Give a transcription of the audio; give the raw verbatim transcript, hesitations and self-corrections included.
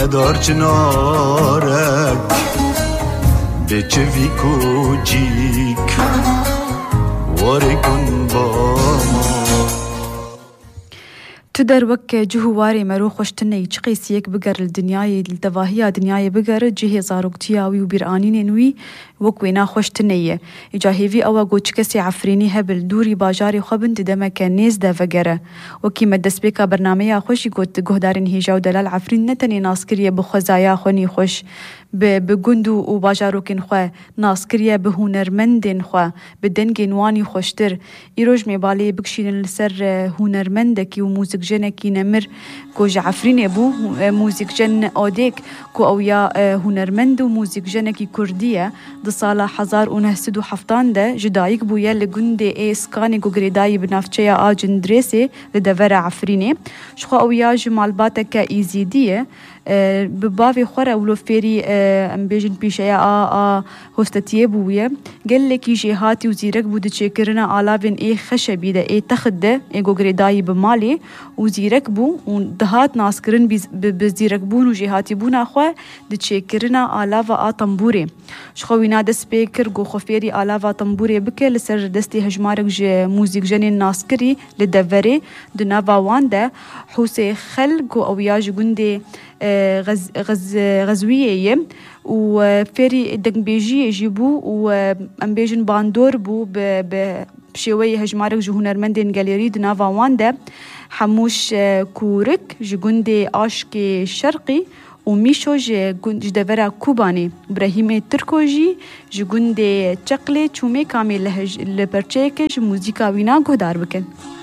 دار چنارک به چوی کوچیک واری کن با ما. تو در وک جهواری مرو خوشتنی چقیس یک بگر الدنیای الدواهی دنیای بگر جه زاروکتیاوی و بیرانین نوی وک وینا خوشتنیه اجاهیوی او گوچ کسی عفرینی هبل دوری باجاری خوبند دمک نیز ده وگره وکی مدس بکا برنامه خوشی گوت گهدارین هیجا و دلال عفرین نتنی ناسکریه بخوزایا خونی خوش بگندو و باجاروکین خواه ناسکریه به هونرمندین خواه به دنگ نوانی خوشتر ایروش میبالی بکشین لسر هونرمندکی و موزیک جنکی نمر کو جعفرین بو موزیک جن آدیک کو اویا هونرمند و موزیک جنکی کردیه ده سال هزار و نهصد و هفتاد ده جدایک بویا لگند اسکانی گو گریدای بنافچه آجن درسی لدور عفرینه شخوا اویا جمال باتک ایزیدیه بباوی خوره ولو فيري ام بيجن بيشيا ا ا هوستتيه بويه قال لك جهاتي وزيرك بود تشكرنا الافين اي خشبي ده اي تخده اي غوغريداي بمالي وزيرك بو ودهات ناسكرن بزيرك بون وجهاتي بون اخو د تشكرنا الافا ا طنبوري شخوينا د سبيكر غو خفيري الافا طنبوري بك لسر دستي هجمارك ج موزيك جنين ناسكري لدفري د نافا واندا حوسي خلق او ياج غندي غز غز غزوية وفيري دنبيجي يجيبو وأمبيجن باندور بو بشوية هجمارك جهنرمندين جاليري دنافا واندا حموش كورك جوندي عاشقي شرقي وميشو جدفرا كوباني إبراهيم تركوجي جوندي تشقلي تشومي كامل لبرچيك موزيكا وينا گهدار بكن.